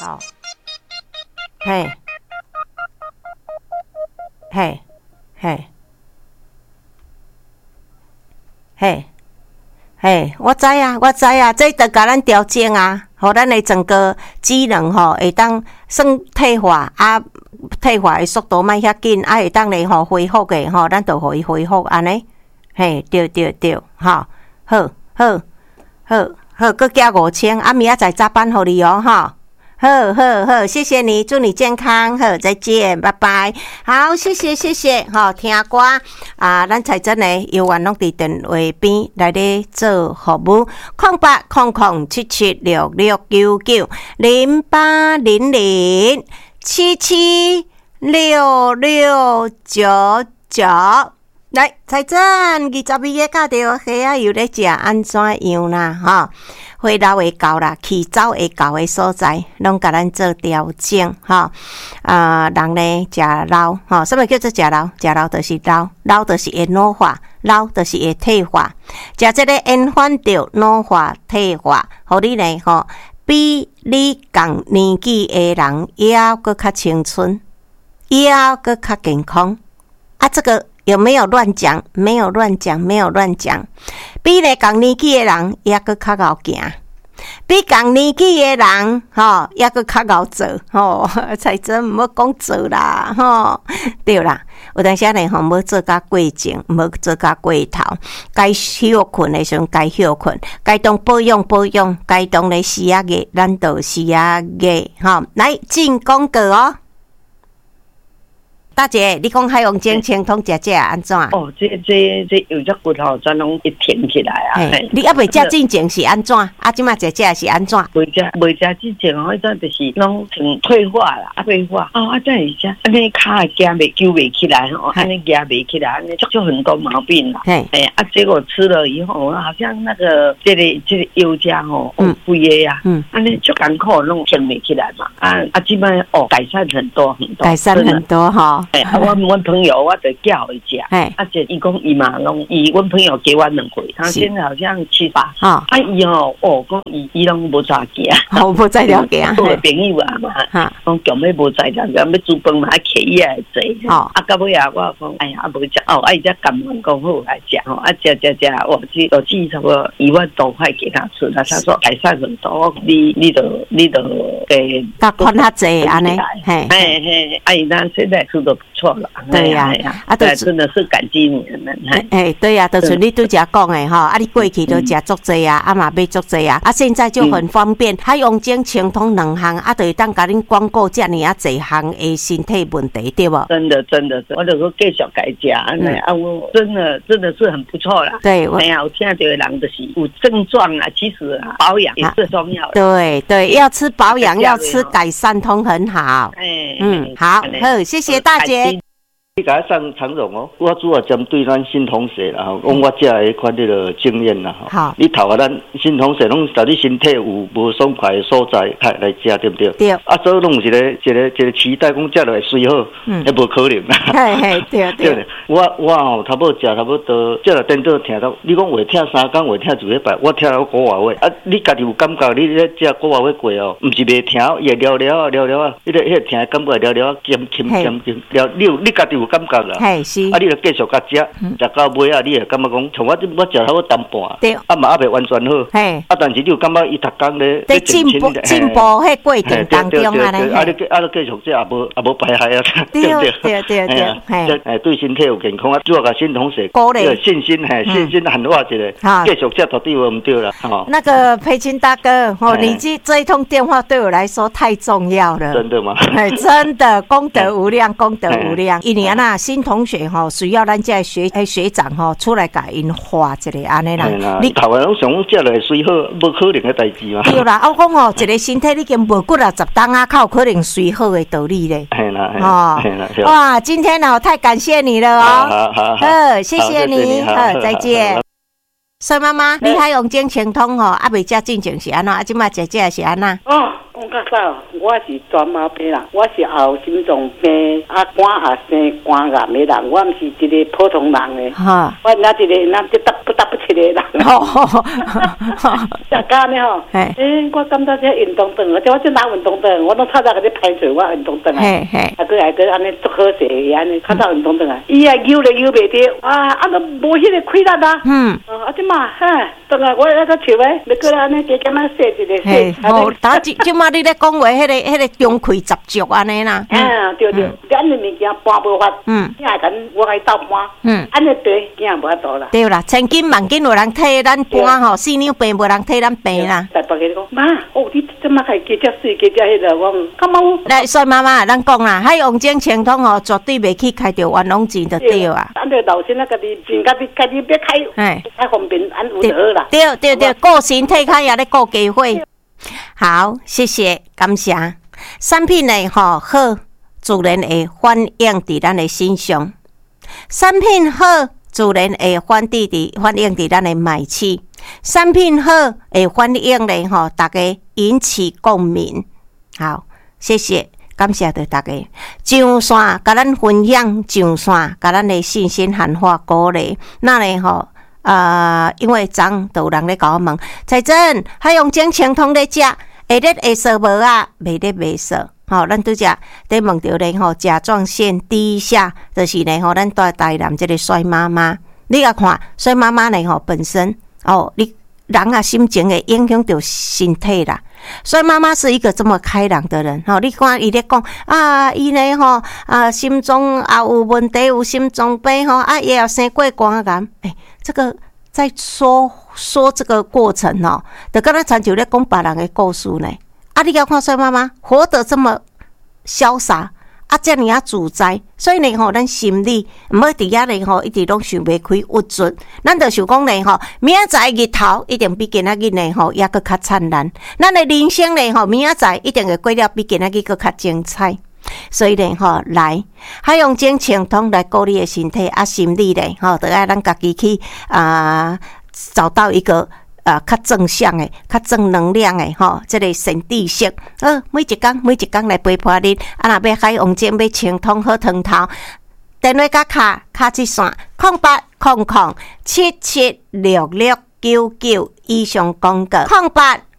好，嘿，嘿，嘿，嘿，嘿，我知啊，这就甲咱调整啊，互咱的整个机能会当算退化啊，退化的速度莫遐紧，啊会当咧恢复的咱就互伊恢复安尼。嘿，对，好，好，搁加5000，啊，明仔载早班互你哦，好，谢谢你，祝你健康，好，再见，拜拜。好，谢谢，好，听歌啊，咱彩珍的有缘拢伫电话边来咧做服务，0800776699。来，彩珍，22个教着虾仔油咧食安怎样啦？花老会到啦，去走会到的所在，拢甲咱做调整人咧食老什么叫做食老？食老就是老就是会老化，老就是会退化。食这个延缓着老化退化，互你咧比你共年纪的人还搁较青春，还搁较健康啊！这个。有没有乱讲？没有乱讲。比你共年纪的人也搁较敖行，比共年纪的人也搁较敖做才真毋好讲做啦对啦，有当时呢无做甲过前，无做甲过头，该休困的时阵该休困，该当保养，该当咧时啊个，咱就时啊个来进广告哦。大姐，你讲海洋精清通食安怎？ 这有只骨头怎拢一挺起来啊？ 你还未食进前是安怎？即马食是安怎？ 未食之前迄阵就是拢成退化啦，退化真是只安尼骹会行袂揪袂起来安尼行袂起来，安尼就很多毛病啦。结果吃了以后，好像那个这个腰夹规个啊，安尼就艰苦弄挺袂起来嘛。即摆改善很多， 改善很多我朋友我就叫伊食，这伊讲伊嘛拢我朋友给我2回，他现在好像7、8，伊讲伊拢无再行， 无再了解做朋友啊嘛，讲强要无再了解，要煮饭嘛，客伊也会坐，到尾啊，我讲哎呀，无食伊才甘愿讲好来食食，我记差不多1万多块给他吃了，他说改善很多，你都他看较济安尼， 伊咱现在吃的。不错了， 对呀， 真的是感激你们。 对呀，就是你拄则讲的你过去都食足济啊，嘛买足济啊，现在就很方便，海洋精清通2项就会当甲恁广告遮尔济项的身体问题，对不？ 真的，我就说继续改食，我真的是很不错啦。 对， 我听到的人就是有症状啊，其实保养也是重要的。对，要吃保养，要吃改善通很好。好，谢谢大姐。 你甲我送长荣哦，我主要针对咱新同学啦，讲我遮迄款经验啦。好，你头啊，咱新同学拢在你身体有无爽快的所在来食，对不对？ 对。 所以拢一个期待，讲食落会水好，迄无可能啦。 对。 我差不多食差不多，食了等到听到你讲话听3天，话听2礼拜，我听到古话话你家己有感觉？你咧食古话话过毋是袂听，也聊啊，迄个听感觉聊减聊，你家己有感觉啦， 是你就继续甲食到尾啊，你会感觉讲，像我食差不多淡薄，嘛还袂完全好，但是你有感觉伊逐工咧在进步迄过程当中啊咧， 你继续食也无败害啊，对，对身体有健康主要甲新同学信心喊话一个，继续食绝对唔对啦。 那个培青大哥，你这一通电话对我来说太重要了， 真的吗？ 真的功德无量。一年新同学需要咱这学长出来甲因画一个安尼啦。 你头个拢想食落水好，无可能的代志嘛。 对啦，我讲一个身体已经无骨10当啊，靠可能水好的道理咧。哇，今天太感谢你了好， 谢谢你，再见。孙妈妈，你海洋精清通未食进前是安怎？即摆食是安怎？ 讲较早，我是全毛病人，我是后心脏病，肝也生肝癌的人，我毋是一个普通人的。我一个这不得不起来啦。大家呢吼，我感觉这运动灯，我这拿运动灯，我拢差点给你排除我运动灯啊。个还个安尼足好势，安尼看到运动灯啊，伊啊游来游袂着，啊都无迄个气力啦。即嘛，当然我那个笑诶，你过来安尼加减啊说一个说。 好，打即嘛你咧讲话，迄个中气十足安尼啦。 对，咱的物件搬无法，囝跟我爱斗搬，安尼对囝无法度啦。 对啦，千斤万斤有人替咱搬吼，四两病无人替咱病啦。 大伯个讲，妈，你即马开加只水，加只迄个，我干嘛？ 来，所以妈妈，咱讲啦，海王精清通吼，绝对袂去开着冤枉钱就对啊。 咱着老先啊，家己钱，家己别开，开方便，安有就好啦。 对，顾身体较也咧顾家伙。好，谢谢，感谢。产品呢吼好，自然会反映伫咱的身上；产品好，自然会反映伫咱的买气；产品好，会反映咧吼，大家引起共鸣。好，谢谢，感谢着大家。上线甲咱分享，上线甲咱的信心喊话鼓励。那咧吼。因为昨都有人咧甲我问，财政海洋精清通咧食，会热会烧无啊？袂热袂烧。吼，咱拄只在问到咧吼，甲状腺低下，就是咧吼，咱在台南这个衰妈妈，你甲看衰妈妈咧吼，本身你人啊心情会影响到身体啦。所以妈妈是一个这么开朗的人，你看伊咧讲伊咧吼心中也有问题，有心脏病也要生过肝癌。这个在说这个过程就跟他参照咧讲别人的故事呢。你要看所以妈妈活得这么潇洒。这样啊自在，所以呢咱心里毋好伫遐咧一直拢想袂开郁卒。咱就想讲咧明仔载日头一定比今仔日咧也搁较灿烂。咱的人生咧明仔载一定会过了比今仔日搁较精彩。所以咧来海洋精清通来顾你的身体心理咧就爱咱家己去找到一个。较正向的、较正能量的这个神地色，每一天来陪伴你。若要海王精要清通好汤头，电话甲卡一线0800776699以上广告